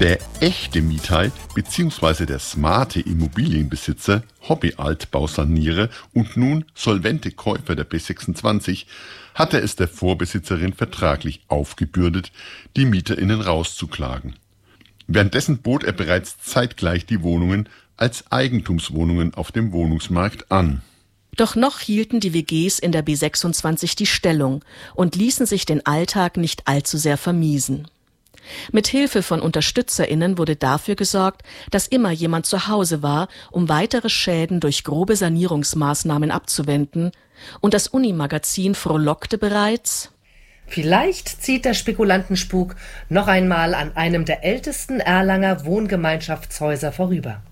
Der echte Miethai bzw. der smarte Immobilienbesitzer, Hobby-Altbausanierer und nun solvente Käufer der B26 hatte es der Vorbesitzerin vertraglich aufgebürdet, die MieterInnen rauszuklagen. Währenddessen bot er bereits zeitgleich die Wohnungen als Eigentumswohnungen auf dem Wohnungsmarkt an. Doch noch hielten die WGs in der B26 die Stellung und ließen sich den Alltag nicht allzu sehr vermiesen. Mit Hilfe von UnterstützerInnen wurde dafür gesorgt, dass immer jemand zu Hause war, um weitere Schäden durch grobe Sanierungsmaßnahmen abzuwenden. Und das Uni-Magazin frohlockte bereits: Vielleicht zieht der Spekulantenspuk noch einmal an einem der ältesten Erlanger Wohngemeinschaftshäuser vorüber.